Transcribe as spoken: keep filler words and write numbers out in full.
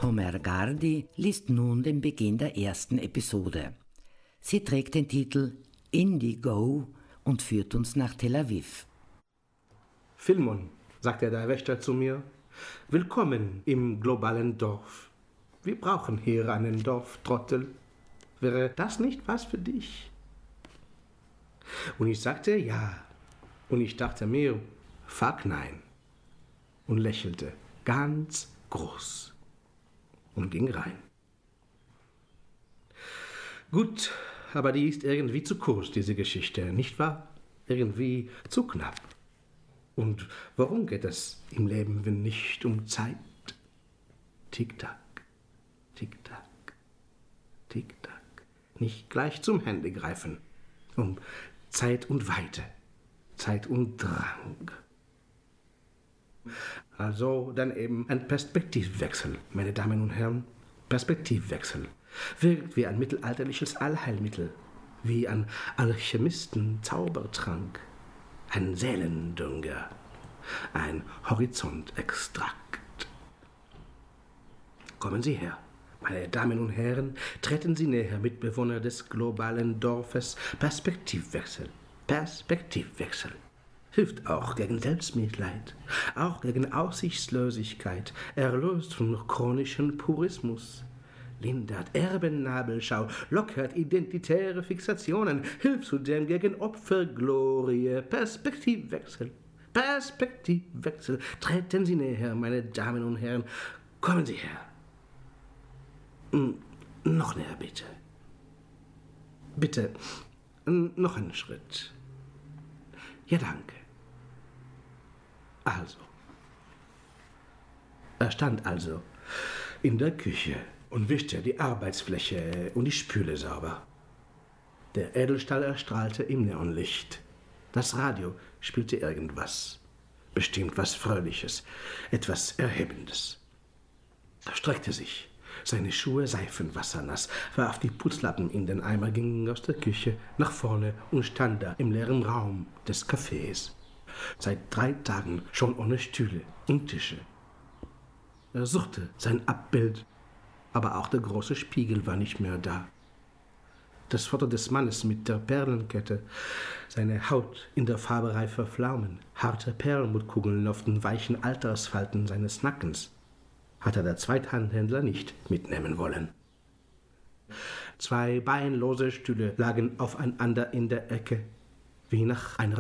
Homer Gardi liest nun den Beginn der ersten Episode. Sie trägt den Titel Indigo und führt uns nach Tel Aviv. Filmon, sagte der Wächter zu mir, willkommen im globalen Dorf. Wir brauchen hier einen Dorftrottel. Wäre das nicht was für dich? Und ich sagte ja. Und ich dachte mir, fuck nein. Und lächelte ganz groß und ging rein. Gut, aber die ist irgendwie zu kurz, diese Geschichte, nicht wahr? Irgendwie zu knapp. Und warum geht es im Leben, wenn nicht um Zeit? Tick-Tack, Tick-Tack, Tick-Tack. Nicht gleich zum Handy greifen. Um Zeit und Weite, Zeit und Drang. Also dann eben ein Perspektivwechsel, meine Damen und Herren. Perspektivwechsel. Wirkt wie ein mittelalterliches Allheilmittel, wie ein Alchemisten-Zaubertrank, ein Seelendünger, ein Horizontextrakt. Kommen Sie her, meine Damen und Herren, treten Sie näher, Mitbewohner des globalen Dorfes. Perspektivwechsel, Perspektivwechsel. Hilft auch gegen Selbstmitleid, auch gegen Aussichtslosigkeit, erlöst von chronischem Purismus. Lindert Erbennabelschau, lockert identitäre Fixationen, hilft zudem gegen Opferglorie. Perspektivwechsel, Perspektivwechsel. Treten Sie näher, meine Damen und Herren, kommen Sie her. Noch näher, bitte. Bitte, noch einen Schritt. Ja, danke. Also. Er stand also in der Küche und wischte die Arbeitsfläche und die Spüle sauber. Der Edelstahl erstrahlte im Neonlicht. Das Radio spielte irgendwas. Bestimmt was Fröhliches, etwas Erhebendes. Er streckte sich. Seine Schuhe seifenwassernass, warf die Putzlappen in den Eimer, ging aus der Küche nach vorne und stand da im leeren Raum des Cafés. Seit drei Tagen schon ohne Stühle und Tische. Er suchte sein Abbild, aber auch der große Spiegel war nicht mehr da. Das Foto des Mannes mit der Perlenkette, seine Haut in der Farbe reifer Pflaumen, harte Perlmutkugeln auf den weichen Altersfalten seines Nackens, hatte der Zweithandhändler nicht mitnehmen wollen. Zwei beinlose Stühle lagen aufeinander in der Ecke, wie nach einer